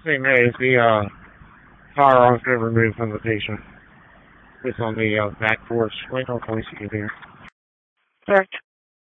St. Mary's, the firearms been removed from the patient. It's on the back porch, right on 22 here. Correct.